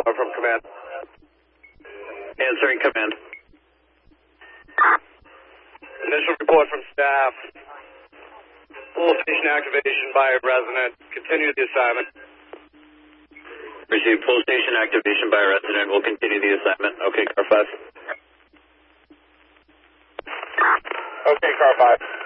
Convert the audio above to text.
Delaware from command. Answering command. Initial report from staff. Full station activation by resident. Continue the assignment. Received full station activation by resident. We'll continue the assignment. Okay, car 5. Okay, car 5.